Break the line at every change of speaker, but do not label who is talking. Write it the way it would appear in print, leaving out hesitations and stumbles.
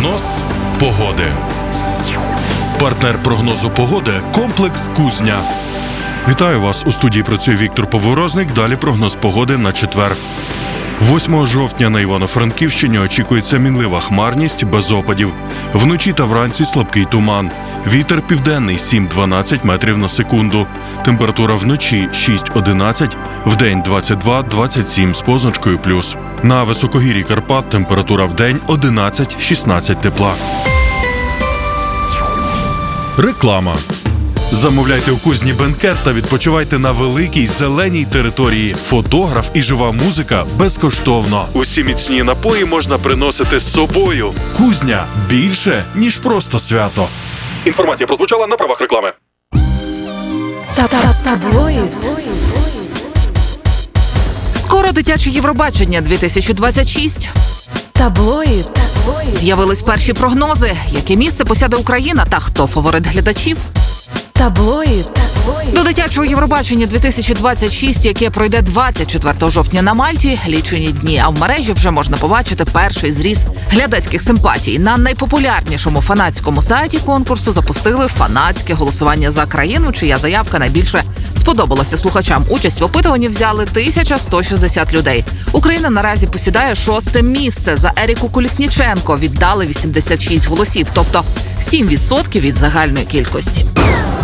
Прогноз погоди. Партнер прогнозу погоди – комплекс «Кузня». Вітаю вас! У студії працює Віктор Поворозник. Далі прогноз погоди на четвер. 8 жовтня на Івано-Франківщині очікується мінлива хмарність без опадів. Вночі та вранці слабкий туман. Вітер південний 7-12 метрів на секунду. Температура вночі 6-11, вдень 22-27 з позначкою плюс. На високогір'ї Карпат температура вдень 11-16 тепла. Реклама. Замовляйте у Кузні бенкет та відпочивайте на великій зеленій території. Фотограф і жива музика безкоштовно. Усі міцні напої можна приносити з собою. Кузня – більше, ніж просто свято. Інформація прозвучала на правах реклами.
Таблоїд. Скоро дитяче Євробачення 2026. Таблоїд. З'явились перші прогнози. Яке місце посяде Україна та хто фаворит глядачів? Таблоїд. До дитячого Євробачення 2026, яке пройде 24 жовтня на Мальті, лічені дні, а в мережі вже можна побачити перший зріз глядацьких симпатій. На найпопулярнішому фанатському сайті конкурсу запустили фанатське голосування за країну, чия заявка найбільше сподобалася слухачам. Участь в опитуванні взяли 1160 людей. Україна наразі посідає 6-те місце. За Еріку Колісніченко віддали 86 голосів, тобто 7% від загальної кількості.